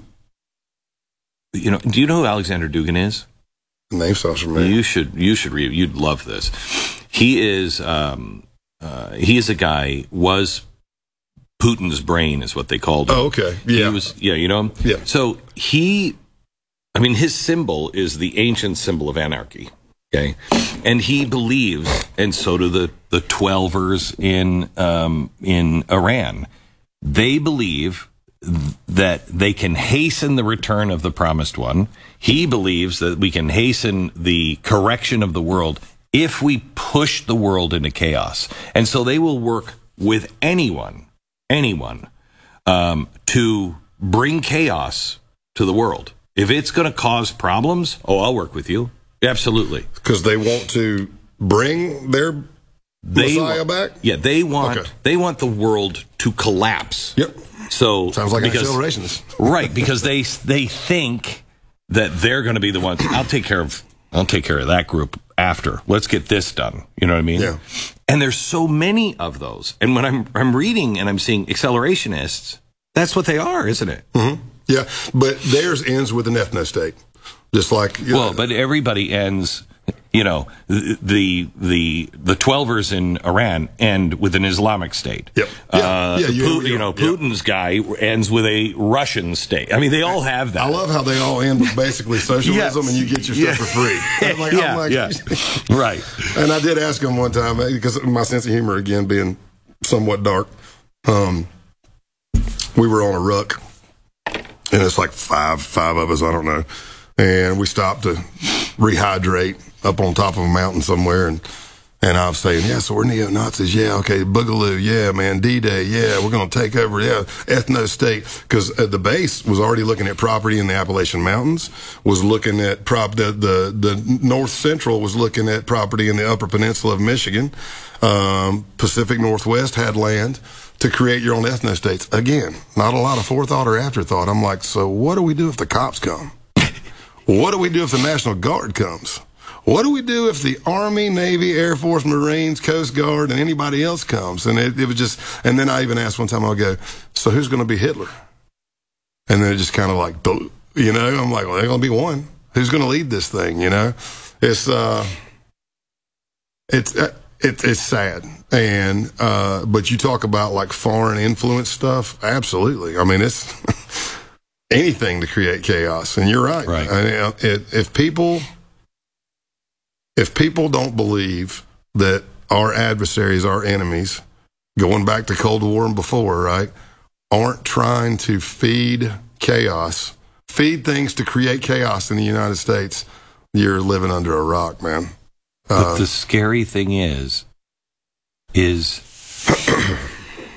you know, do you know who Alexander Dugin is? Name sounds familiar. You should, you should read, you'd love this. He is, um, uh, he is a guy, was Putin's brain is what they called him. Oh, okay. Yeah. He was, yeah, you know him? Yeah. So he, I mean, his symbol is the ancient symbol of anarchy. Okay. And he believes, and so do the, the twelvers in, um, in Iran. They believe that they can hasten the return of the promised one. He believes that we can hasten the correction of the world if we push the world into chaos. And so they will work with anyone, anyone, um, to bring chaos to the world. If it's going to cause problems, oh, I'll work with you. Absolutely. Because they want to bring their they Messiah want, back? Yeah, they want Okay. they want the world to collapse. Yep. So Sounds like because, accelerationist. Right, because they they think that they're going to be the ones. I'll take care of I'll take care of that group after. Let's get this done. You know what I mean? Yeah. And there's so many of those. And when I'm I'm reading and I'm seeing accelerationists, that's what they are, isn't it? Mm-hmm. Yeah, but theirs ends with an ethno state, just like you Well, know, but everybody ends. You know, the the the twelvers in Iran end with an Islamic state. Yep. Yeah. Uh, Yeah, you- Pu- you- you know, yep. Putin's guy ends with a Russian state. I mean, they all have that. I love how they all end with basically socialism, Yes. and you get your Yeah. stuff for free. I'm like, I'm yeah, like- yeah. Right. And I did ask him one time, because my sense of humor, again, being somewhat dark, um, we were on a ruck, and it's like five, five of us, I don't know. And we stopped to rehydrate up on top of a mountain somewhere, and and I was saying, yeah, so we're neo-Nazis, yeah, okay, Boogaloo, yeah, man, D-Day, yeah, we're going to take over, yeah, ethno-state, because uh, the base was already looking at property in the Appalachian Mountains, was looking at prop the, the the North Central was looking at property in the Upper Peninsula of Michigan, um, Pacific Northwest had land to create your own ethno-states. Again, not a lot of forethought or afterthought. I'm like, so what do we do if the cops come? What do we do if the National Guard comes? What do we do if the Army, Navy, Air Force, Marines, Coast Guard, and anybody else comes? And it, it was just, and then I even asked one time, I'll go, so who's going to be Hitler? And then it just kind of like, you know, I'm like, well, there's going to be one. Who's going to lead this thing, you know? It's, uh, it's, uh, it, it's sad. And, uh, but you talk about like foreign influence stuff. Absolutely. I mean, it's anything to create chaos. And you're right. Right. I mean, it, if people, if people don't believe that our adversaries, our enemies, going back to Cold War and before, right, aren't trying to feed chaos, feed things to create chaos in the United States, you're living under a rock, man. But Uh, the scary thing is, is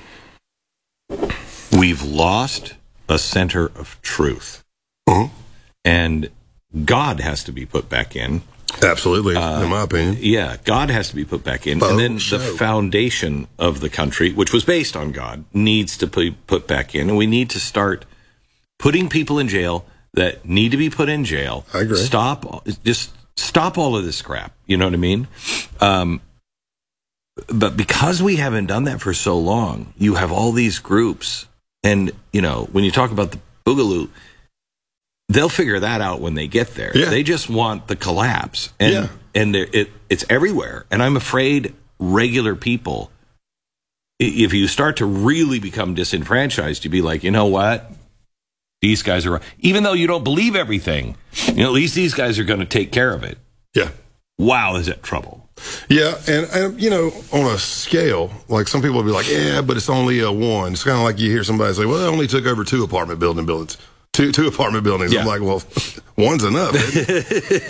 we've lost a center of truth. Mhm. and God has to be put back in. Absolutely, Uh, in my opinion. Yeah, God has to be put back in. Oh, and then so. the foundation of the country, which was based on God, needs to be put back in. And we need to start putting people in jail that need to be put in jail. I agree. Stop, just stop all of this crap. You know what I mean? Um, but because we haven't done that for so long, you have all these groups. And, you know, when you talk about the Boogaloo, they'll figure that out when they get there. Yeah. They just want the collapse. And, Yeah. and it, it's everywhere. And I'm afraid regular people, i- if you start to really become disenfranchised, you'd be like, you know what? These guys are, even though you don't believe everything, you know, at least these guys are going to take care of it. Yeah. Wow, is that trouble? Yeah, and, and, you know, on a scale, like some people will be like, yeah, but it's only a one. It's kind of like you hear somebody say, well, it only took over two apartment building buildings. Two, two apartment buildings. Yeah. I'm like, well, one's enough.